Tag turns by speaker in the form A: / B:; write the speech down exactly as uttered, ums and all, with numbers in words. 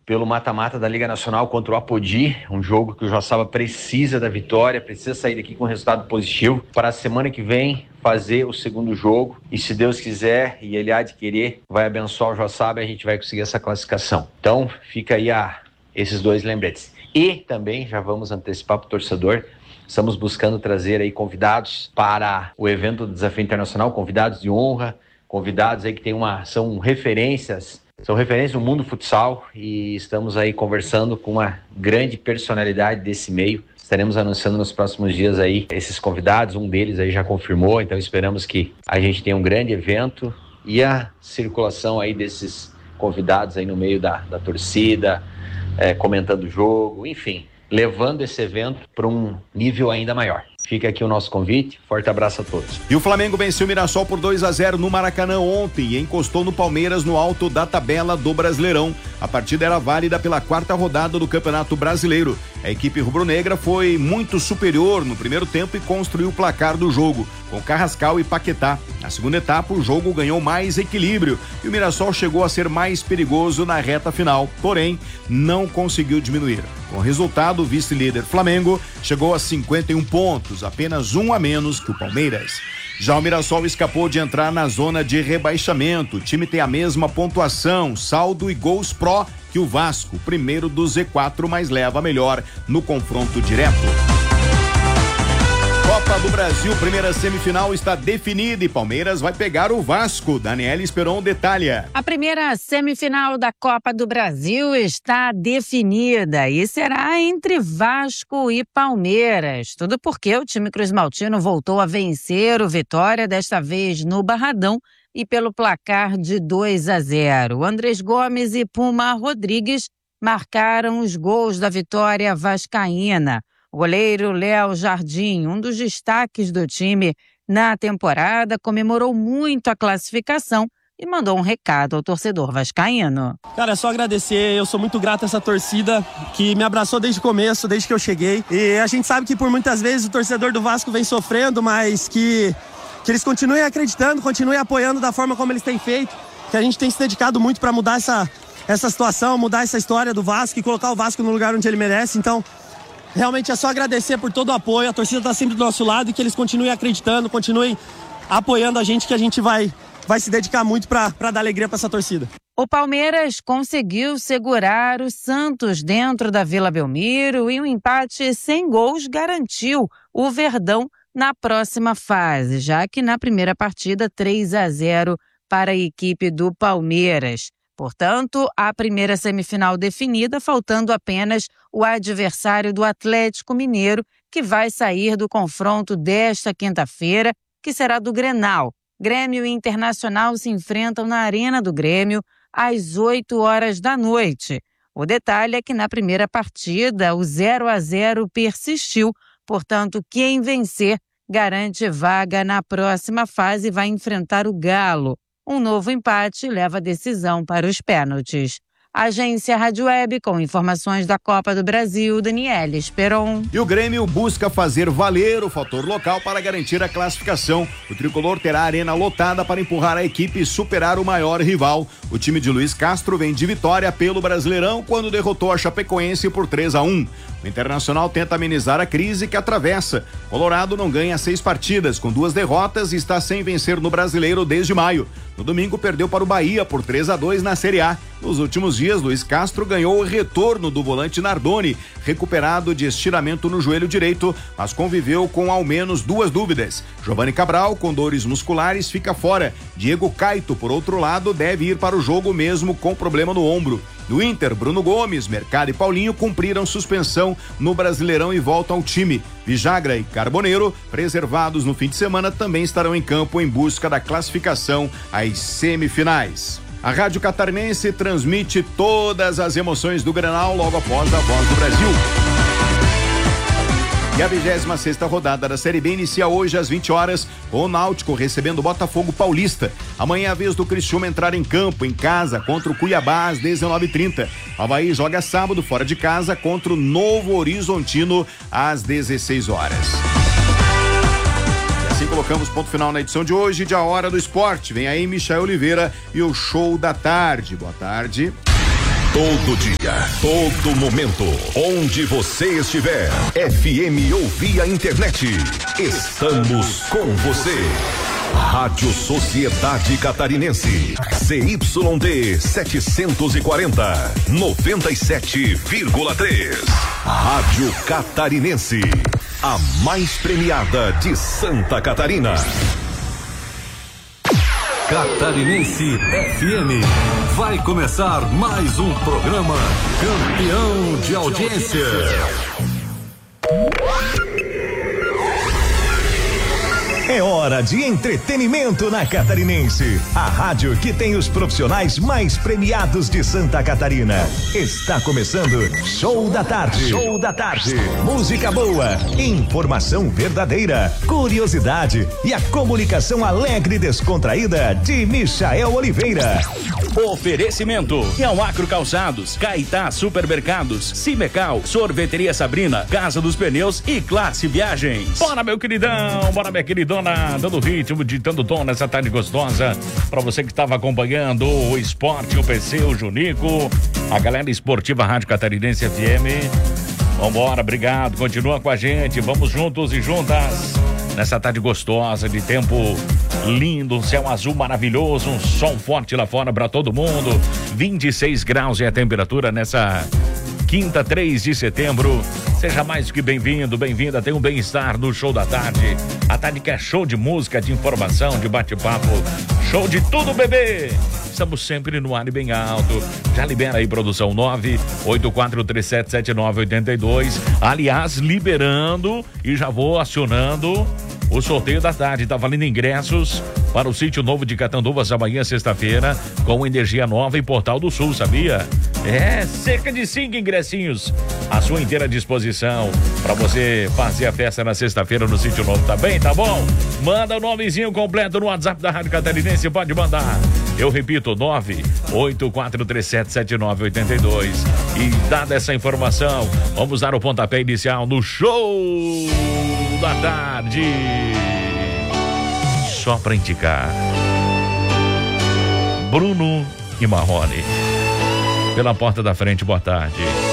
A: pelo mata-mata da Liga Nacional contra o Apodi, um jogo que o Joaçaba precisa da vitória, precisa sair daqui com um resultado positivo para a semana que vem fazer o segundo jogo e, se Deus quiser e Ele há de querer, vai abençoar o Joaçaba e a gente vai conseguir essa classificação. Então fica aí a, esses dois lembretes. E também já vamos antecipar para o torcedor, estamos buscando trazer aí convidados para o evento do Desafio Internacional, convidados de honra, convidados aí que tem uma, são referências São referências no mundo futsal e estamos aí conversando com uma grande personalidade desse meio. Estaremos anunciando nos próximos dias aí esses convidados, um deles aí já confirmou, então esperamos que a gente tenha um grande evento e a circulação aí desses convidados aí no meio da, da torcida, é, comentando o jogo, enfim, levando esse evento para um nível ainda maior. Fica aqui o nosso convite, forte abraço a todos.
B: E o Flamengo venceu o Mirassol por dois a zero no Maracanã ontem e encostou no Palmeiras no alto da tabela do Brasileirão. A partida era válida pela quarta rodada do Campeonato Brasileiro. A equipe rubro-negra foi muito superior no primeiro tempo e construiu o placar do jogo, com Carrascal e Paquetá. Na segunda etapa, o jogo ganhou mais equilíbrio e o Mirassol chegou a ser mais perigoso na reta final, porém, não conseguiu diminuir. Com o resultado, o vice-líder Flamengo chegou a cinquenta e um pontos, apenas um a menos que o Palmeiras. Já o Mirassol escapou de entrar na zona de rebaixamento. O time tem a mesma pontuação, saldo e gols pró que o Vasco, primeiro do Z quatro, mas leva a melhor no confronto direto. Copa do Brasil, primeira semifinal está definida e Palmeiras vai pegar o Vasco. Daniela Esperon detalha.
C: A primeira semifinal da Copa do Brasil está definida e será entre Vasco e Palmeiras. Tudo porque o time cruzmaltino voltou a vencer o Vitória, desta vez no Barradão, e pelo placar de dois a zero. Andrés Gomes e Puma Rodrigues marcaram os gols da vitória vascaína. O goleiro Léo Jardim, um dos destaques do time na temporada, comemorou muito a classificação e mandou um recado ao torcedor vascaíno.
D: Cara, é só agradecer, eu sou muito grato a essa torcida que me abraçou desde o começo, desde que eu cheguei. E a gente sabe que por muitas vezes o torcedor do Vasco vem sofrendo, mas que, que eles continuem acreditando, continuem apoiando da forma como eles têm feito, que a gente tem se dedicado muito para mudar essa, essa situação, mudar essa história do Vasco e colocar o Vasco no lugar onde ele merece. Então, realmente é só agradecer por todo o apoio, a torcida está sempre do nosso lado e que eles continuem acreditando, continuem apoiando a gente, que a gente vai, vai se dedicar muito para dar alegria para essa torcida.
C: O Palmeiras conseguiu segurar o Santos dentro da Vila Belmiro e um empate sem gols garantiu o Verdão na próxima fase, já que na primeira partida três a zero para a equipe do Palmeiras. Portanto, a primeira semifinal definida, faltando apenas o adversário do Atlético Mineiro, que vai sair do confronto desta quinta-feira, que será do Grenal. Grêmio e Internacional se enfrentam na Arena do Grêmio às oito horas da noite. O detalhe é que na primeira partida o zero a zero persistiu, portanto, quem vencer garante vaga na próxima fase e vai enfrentar o Galo. Um novo empate leva a decisão para os pênaltis. Agência Rádio Web, com informações da Copa do Brasil, Daniela Esperon.
B: E o Grêmio busca fazer valer o fator local para garantir a classificação. O tricolor terá a arena lotada para empurrar a equipe e superar o maior rival. O time de Luiz Castro vem de vitória pelo Brasileirão quando derrotou a Chapecoense por três a um. O Internacional tenta amenizar a crise que atravessa. Colorado não ganha seis partidas, com duas derrotas e está sem vencer no Brasileiro desde maio. No domingo perdeu para o Bahia por três a dois na Série A. Nos últimos dias, Luiz Castro ganhou o retorno do volante Nardoni, recuperado de estiramento no joelho direito, mas conviveu com ao menos duas dúvidas. Giovani Cabral, com dores musculares, fica fora. Diego Caito, por outro lado, deve ir para o jogo mesmo com problema no ombro. No Inter, Bruno Gomes, Mercado e Paulinho cumpriram suspensão no Brasileirão e voltam ao time. Vijagra e Carboneiro, preservados no fim de semana, também estarão em campo em busca da classificação às semifinais. A Rádio Catarinense transmite todas as emoções do Grenal logo após a Voz do Brasil. E a vigésima sexta rodada da Série B inicia hoje às vinte horas, com o Náutico recebendo o Botafogo Paulista. Amanhã é a vez do Criciúma entrar em campo, em casa, contra o Cuiabá às dezenove e trinta. O Avaí joga sábado, fora de casa, contra o Novo Horizontino às dezesseis horas. E assim colocamos ponto final na edição de hoje de A Hora do Esporte. Vem aí Michael Oliveira e o Show da Tarde. Boa tarde.
E: Todo dia, todo momento, onde você estiver. F M ou via internet. Estamos com você. Rádio Sociedade Catarinense. C Y D setecentos e quarenta, noventa e sete vírgula três. Rádio Catarinense. A mais premiada de Santa Catarina.
F: Catarinense F M. Vai começar mais um programa campeão de audiência.
G: É hora de entretenimento na Catarinense. A rádio que tem os profissionais mais premiados de Santa Catarina. Está começando Show da Tarde. Show da Tarde. Música boa, informação verdadeira, curiosidade e a comunicação alegre e descontraída de Michael Oliveira.
H: Oferecimento: Realacro Calçados, Caetá Supermercados, Cimecal, Sorveteria Sabrina, Casa dos Pneus e Classe Viagens.
I: Bora, meu queridão, bora, minha queridona, dando ritmo, ditando tom nessa tarde gostosa. Pra você que estava acompanhando o esporte, o P C, o Junico, a galera esportiva Rádio Catarinense F M. Vambora, obrigado, continua com a gente, vamos juntos e juntas nessa tarde gostosa de tempo lindo, um céu azul maravilhoso, um sol forte lá fora pra todo mundo. vinte e seis graus é a temperatura nessa quinta, três de setembro. Seja mais do que bem-vindo, bem-vinda. Tem um bem-estar no Show da Tarde. A tarde que é show de música, de informação, de bate-papo. Show de tudo, bebê! Estamos sempre no ar e bem alto. Já libera aí, produção, nove oito quatro três sete sete nove oito dois. Aliás, liberando e já vou acionando o sorteio da tarde. Tá valendo ingressos para o sítio novo de Catanduvas amanhã, sexta-feira, com energia nova em Portal do Sul, sabia? É, cerca de cinco ingressinhos à sua inteira disposição para você fazer a festa na sexta-feira no sítio novo, tá bem? Tá bom? Manda o nomezinho completo no WhatsApp da Rádio Catarinense, pode mandar. Eu repito, nove oito quatro três sete sete nove oito dois. E dada essa informação, vamos dar o pontapé inicial no Show da Tarde. Só pra indicar Bruno e Marrone. Pela porta da frente, boa tarde.